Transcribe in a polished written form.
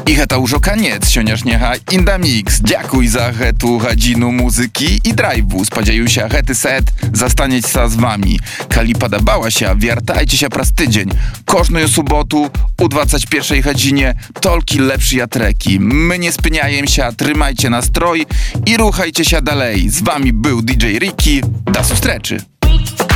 I to już koniec sionieżniecha Inda Mix. Dziękuj za tu godzinu muzyki i drive'u. Spodzieju się hety set zastanieć się z wami. Kali podobała się, wiertajcie się pras tydzień. Każdą sobotu u 21 godzinie tolki lepszy jatreki. My nie spyniajem się, trzymajcie nastroj i ruchajcie się dalej. Z wami był DJ Ricky. Do sustreczy.